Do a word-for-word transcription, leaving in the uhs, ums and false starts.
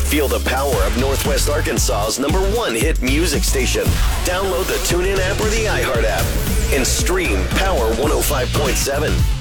Feel the power of Northwest Arkansas's number one hit music station. Download the TuneIn app or the iHeart app and stream Power one oh five point seven.